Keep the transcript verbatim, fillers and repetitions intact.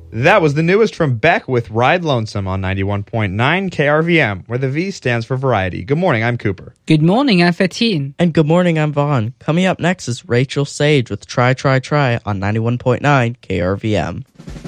That was the newest from Beck with Ride Lonesome on ninety-one point nine K R V M, where the V stands for variety. Good morning, I'm Cooper. Good morning, I'm Fatin. And good morning, I'm Vaughn. Coming up next is Rachel Sage with Try, Try, Try on ninety-one point nine K R V M.